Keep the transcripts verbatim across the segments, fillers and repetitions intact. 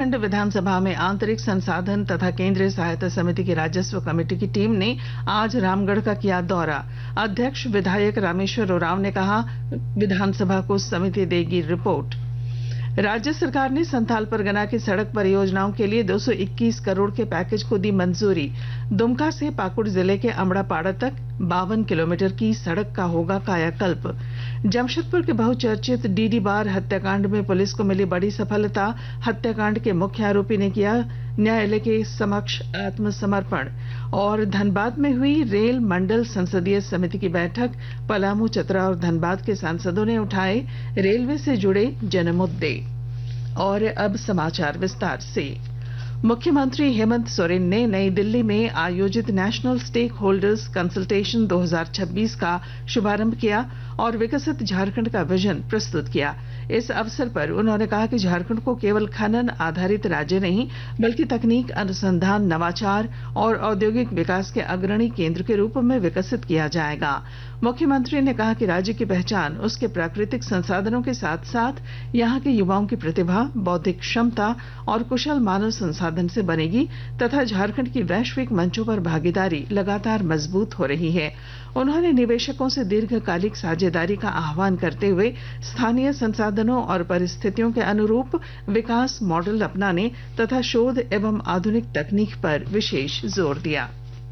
झारखंड विधानसभा में आंतरिक संसाधन तथा केंद्रीय सहायता समिति की राजस्व कमेटी की टीम ने आज रामगढ़ का किया दौरा। अध्यक्ष विधायक रामेश्वर उरांव ने कहा, विधानसभा को समिति देगी रिपोर्ट। राज्य सरकार ने संथाल परगना की सड़क परियोजनाओं के लिए दो सौ इक्कीस करोड़ के पैकेज को दी मंजूरी। दुमका से पाकुड़ जिले के अमड़ापाड़ा तक बावन किलोमीटर की सड़क का होगा कायाकल्प। जमशेदपुर के बहुचर्चित डीडी बार हत्याकांड में पुलिस को मिली बड़ी सफलता। हत्याकांड के मुख्य आरोपी ने किया न्यायालय के समक्ष आत्मसमर्पण। और धनबाद में हुई रेल मंडल संसदीय समिति की बैठक। पलामू, चतरा और धनबाद के सांसदों ने उठाए रेलवे से जुड़े जनमुद्दे। और अब समाचार विस्तार से। मुख्यमंत्री हेमंत सोरेन ने नई दिल्ली में आयोजित नेशनल स्टेक होल्डर्स कंसल्टेशन दो हज़ार छब्बीस का शुभारंभ किया और विकसित झारखंड का विजन प्रस्तुत किया। इस अवसर पर उन्होंने कहा कि झारखंड को केवल खनन आधारित राज्य नहीं बल्कि तकनीक, अनुसंधान, नवाचार और औद्योगिक विकास के अग्रणी केंद्र के रूप में विकसित किया जाएगा। मुख्यमंत्री ने कहा कि राज्य की पहचान उसके प्राकृतिक संसाधनों के साथ साथ यहां के युवाओं की प्रतिभा, बौद्धिक क्षमता और कुशल मानव संसाधन से बनेगी तथा झारखंड की वैश्विक मंचों पर भागीदारी लगातार मजबूत हो रही है। उन्होंने निवेशकों से दीर्घकालिक साझेदारी का आह्वान करते हुए स्थानीय संसाधनों और परिस्थितियों के अनुरूप विकास मॉडल अपनाने तथा शोध एवं आधुनिक तकनीक पर विशेष जोर दिया।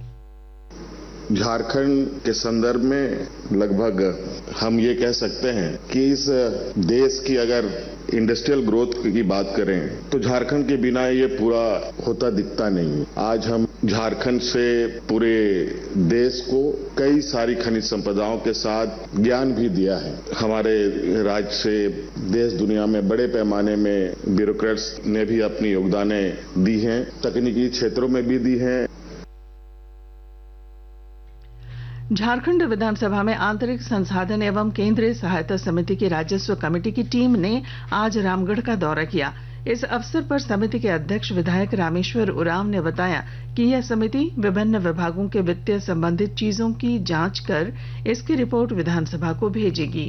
झारखंड के संदर्भ में लगभग हम ये कह सकते हैं कि इस देश की अगर इंडस्ट्रियल ग्रोथ की बात करें तो झारखंड के बिना ये पूरा होता दिखता नहीं। आज हम झारखंड से पूरे देश को कई सारी खनिज संपदाओं के साथ ज्ञान भी दिया है। हमारे राज्य से देश दुनिया में बड़े पैमाने में ब्यूरोक्रेट्स ने भी अपनी योगदानें दी हैं, तकनीकी क्षेत्रों में भी दी हैं। झारखंड विधानसभा में आंतरिक संसाधन एवं केंद्रीय सहायता समिति की राजस्व कमेटी की टीम ने आज रामगढ़ का दौरा किया। इस अवसर पर समिति के अध्यक्ष विधायक रामेश्वर उरांव ने बताया कि यह समिति विभिन्न विभागों के वित्तीय संबंधित चीजों की जांच कर इसकी रिपोर्ट विधानसभा को भेजेगी।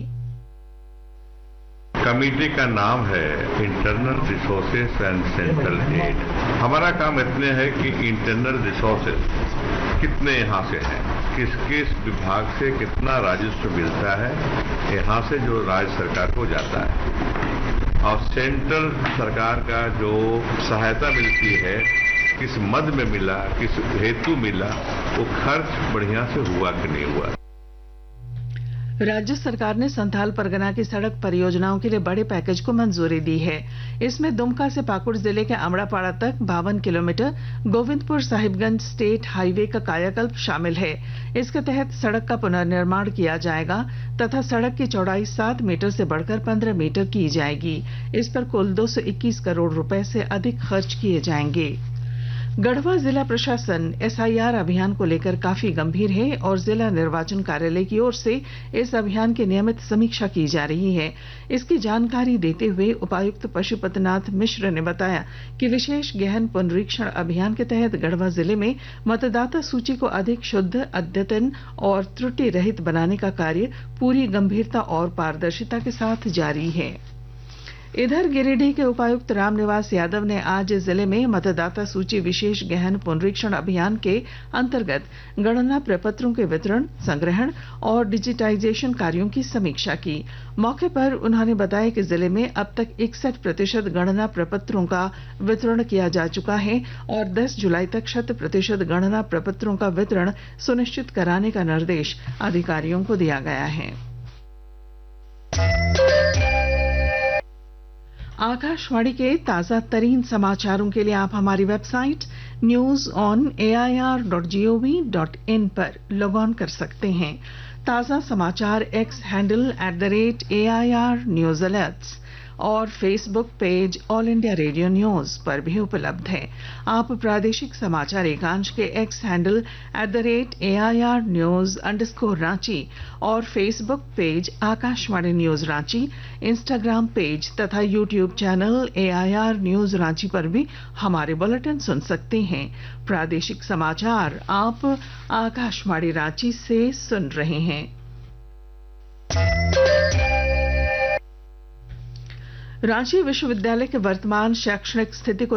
कमेटी का नाम है internal resources and central add. हमारा काम इतने है कि इंटरनल रिसोर्सेस कितने यहाँ से हैं, किस किस विभाग से कितना राजस्व मिलता है, यहाँ से जो राज्य सरकार को जाता है, और सेंट्रल सरकार का जो सहायता मिलती है किस मद में मिला, किस हेतु मिला, वो खर्च बढ़िया से हुआ कि नहीं हुआ। राज्य सरकार ने संथाल परगना की सड़क परियोजनाओं के लिए बड़े पैकेज को मंजूरी दी है। इसमें दुमका से पाकुड़ जिले के अमड़ापाड़ा तक बावन kilometre, Govindpur Sahibganj state highway का कायाकल्प शामिल है। इसके तहत सड़क का पुनर्निर्माण किया जाएगा तथा सड़क की चौड़ाई सात मीटर से बढ़कर पंद्रह मीटर की जाएगी। इस पर कुल दो सौ इक्कीस करोड़ रुपए से अधिक खर्च किए जाएंगे। गढ़वा जिला प्रशासन एसआईआर अभियान को लेकर काफी गंभीर है और जिला निर्वाचन कार्यालय की ओर से इस अभियान की नियमित समीक्षा की जा रही है। इसकी जानकारी देते हुए उपायुक्त पशुपतिनाथ मिश्र ने बताया कि विशेष गहन पुनरीक्षण अभियान के तहत गढ़वा जिले में मतदाता सूची को अधिक शुद्ध, अद्यतन और त्रुटि रहित बनाने का कार्य पूरी गंभीरता और पारदर्शिता के साथ जारी है। इधर गिरिडीह के उपायुक्त रामनिवास यादव ने आज जिले में मतदाता सूची विशेष गहन पुनरीक्षण अभियान के अंतर्गत गणना प्रपत्रों के वितरण, संग्रहण और डिजिटाइजेशन कार्यों की समीक्षा की। मौके पर उन्होंने बताया कि जिले में अब तक इकसठ प्रतिशत गणना प्रपत्रों का वितरण किया जा चुका है और दस जुलाई तक शत प्रतिशत गणना प्रपत्रों का वितरण सुनिश्चित कराने का निर्देश अधिकारियों को दिया गया है। आकाशवाणी के ताजा तरीन समाचारों के लिए आप हमारी website news on A I R dot G O V dot in पर लॉग ऑन कर सकते हैं। ताजा समाचार x handle at the rate A I R news alerts और Facebook page all India radio news पर भी उपलब्ध है। आप प्रादेशिक समाचार एकांश के x handle at the rate A I R news underscore Ranchi और Facebook page Akashvani news Ranchi, Instagram page तथा YouTube channel A I R news Ranchi पर भी हमारे बुलेटिन सुन सकते हैं। प्रादेशिक समाचार आप आकाशवाणी रांची से सुन रहे हैं। रांची विश्वविद्यालय के वर्तमान शैक्षणिक स्थिति को